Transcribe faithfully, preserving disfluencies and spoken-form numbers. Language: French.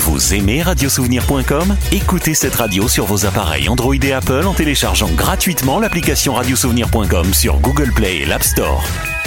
Vous aimez radiosouvenir point com? Écoutez cette radio sur vos appareils Android et Apple en téléchargeant gratuitement l'application radiosouvenir point com sur Google Play et l'App Store.